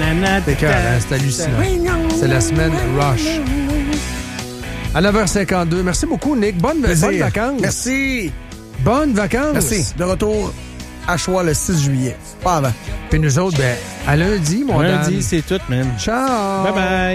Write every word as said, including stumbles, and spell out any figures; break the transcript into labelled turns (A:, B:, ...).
A: C'est cœur, hein, c'est hallucinant. C'est la semaine Rush. À neuf heures cinquante-deux. Merci beaucoup, Nick. Bonne, bonnes vacances.
B: Merci.
A: Bonnes vacances.
B: Merci. De retour à Choix le six juillet. Pas avant.
A: Puis nous autres, ben, à lundi, mon
C: Lundi,
A: Dan.
C: c'est tout, man.
A: Ciao.
C: Bye bye.